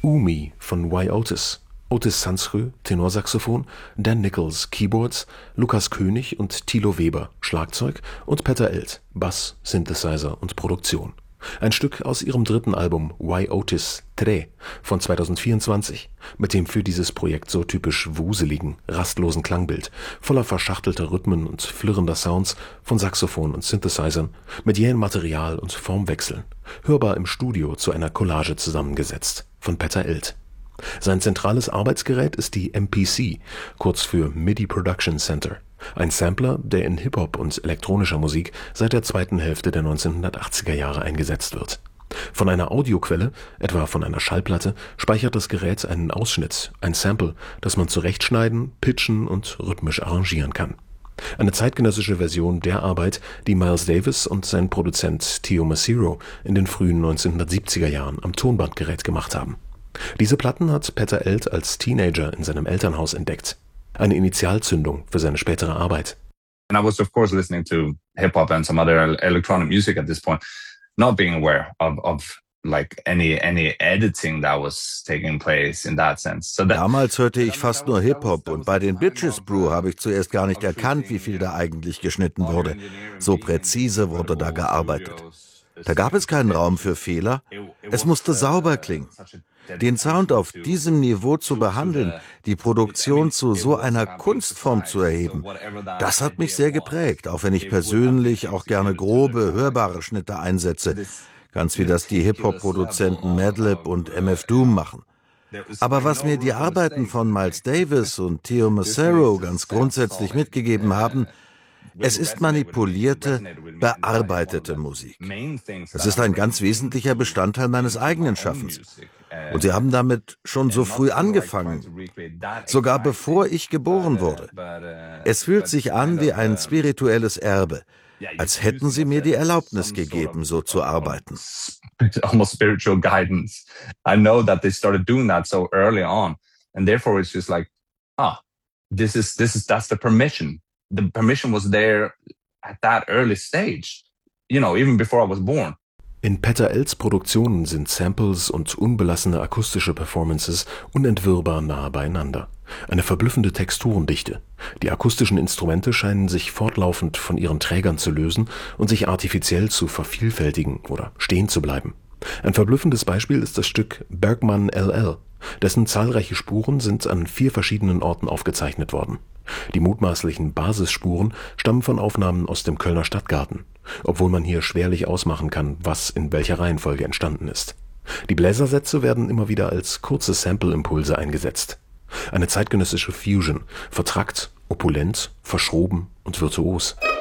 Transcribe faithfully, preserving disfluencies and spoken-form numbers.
Umi von Y Otis, Otis Sansrö, Tenorsaxophon, Dan Nichols, Keyboards, Lukas König und Thilo Weber, Schlagzeug und Peter Elth, Bass, Synthesizer und Produktion. Ein Stück aus ihrem dritten Album Y Otis Tre von zweitausendvierundzwanzig, mit dem für dieses Projekt so typisch wuseligen, rastlosen Klangbild, voller verschachtelter Rhythmen und flirrender Sounds von Saxophon und Synthesizern, mit jähem Material und Formwechseln, hörbar im Studio zu einer Collage zusammengesetzt, von Peter Elth. Sein zentrales Arbeitsgerät ist die M P C, kurz für MIDI Production Center, ein Sampler, der in Hip-Hop und elektronischer Musik seit der zweiten Hälfte der neunzehnhundertachtziger Jahre eingesetzt wird. Von einer Audioquelle, etwa von einer Schallplatte, speichert das Gerät einen Ausschnitt, ein Sample, das man zurechtschneiden, pitchen und rhythmisch arrangieren kann. Eine zeitgenössische Version der Arbeit, die Miles Davis und sein Produzent Theo Macero in den frühen neunzehnhundertsiebziger Jahren am Tonbandgerät gemacht haben. Diese Platten hat Peter Elth als Teenager in seinem Elternhaus entdeckt. Eine Initialzündung für seine spätere Arbeit. And I was of course listening to hip hop and some other electronic music at this point, not being aware of of like any any editing that was taking place in that sense. So that Damals hörte ich fast nur Hip-Hop und bei den Bitches Brew habe ich zuerst gar nicht erkannt, wie viel da eigentlich geschnitten wurde. So präzise wurde da gearbeitet. Da gab es keinen Raum für Fehler. Es musste sauber klingen. Den Sound auf diesem Niveau zu behandeln, die Produktion zu so einer Kunstform zu erheben, das hat mich sehr geprägt, auch wenn ich persönlich auch gerne grobe, hörbare Schnitte einsetze, ganz wie das die Hip-Hop-Produzenten Madlib und M F Doom machen. Aber was mir die Arbeiten von Miles Davis und Theo Macero ganz grundsätzlich mitgegeben haben, es ist manipulierte, bearbeitete Musik. Es ist ein ganz wesentlicher Bestandteil meines eigenen Schaffens. Und sie haben damit schon so früh angefangen, sogar bevor ich geboren wurde. Es fühlt sich an wie ein spirituelles Erbe, als hätten sie mir die Erlaubnis gegeben, so zu arbeiten. Almost spiritual guidance. I know that they started doing that so early on, and therefore it's just like, ah, this is this is that's the permission. The permission was there at that early stage, you know, even before I was born. In Peter Elths Produktionen sind Samples und unbelassene akustische Performances unentwirrbar nahe beieinander. Eine verblüffende Texturendichte. Die akustischen Instrumente scheinen sich fortlaufend von ihren Trägern zu lösen und sich artifiziell zu vervielfältigen oder stehen zu bleiben. Ein verblüffendes Beispiel ist das Stück Bergman L L, dessen zahlreiche Spuren sind an vier verschiedenen Orten aufgezeichnet worden. Die mutmaßlichen Basisspuren stammen von Aufnahmen aus dem Kölner Stadtgarten, obwohl man hier schwerlich ausmachen kann, was in welcher Reihenfolge entstanden ist. Die Bläsersätze werden immer wieder als kurze Sample-Impulse eingesetzt. Eine zeitgenössische Fusion, vertrackt, opulent, verschroben und virtuos.